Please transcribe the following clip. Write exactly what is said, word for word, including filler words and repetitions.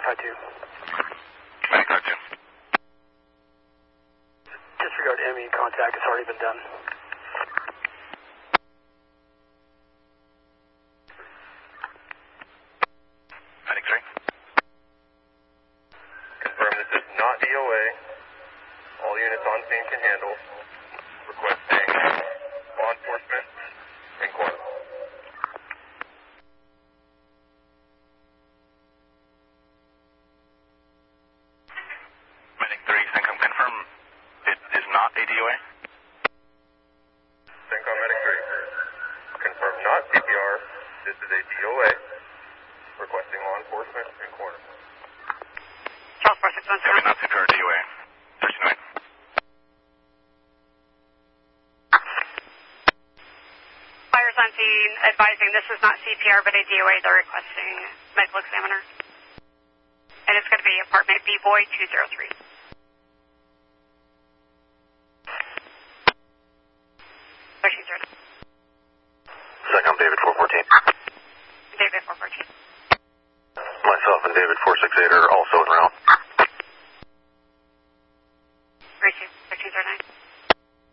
Car two. Medic Car two. Disregard M E contact, it's already been done. Medic three. Confirm this is not D O A. All units on scene can handle. Requesting law enforcement and court. Medic three, CENTCOM, confirm it is not a D O A? CENTCOM Medic three. Confirm not C P R. This is a D O A. Requesting law enforcement and court. Charles four six one Copy, not C P R, D O A. thirty-nine. Fires on scene advising this is not C P R but a D O A. They're requesting medical examiner. And it's going to be apartment B Boy two zero three. thirteen zero. CENTCOM David four fourteen. David four fourteen. Myself and David four six eight are also en route.